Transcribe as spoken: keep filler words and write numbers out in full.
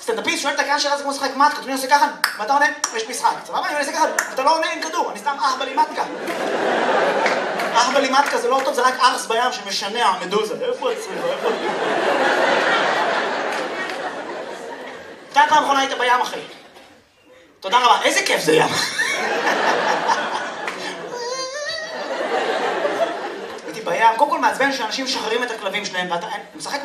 סטנדאפיסט שואל את הקהל שאלה, זה כמו לשחק מתקה, אני עושה ככה, ואתה עונה, יש משחק. סבבה, אני עושה ככה, אתה לא עונה עם כדור, אני סתם אח בלימטקה. אח בלימטקה זה לא טוב, זה רק ארס בים שמשנע, מדוזה. איפה הצריבה, איפה... אתה פעם אחרונה היית בים, אחי. תודה רבה, איזה כיף זה ים. הייתי בים, קודם כל מעצבן שאנשים משחררים את הכלבים שלהם, ואתה משחק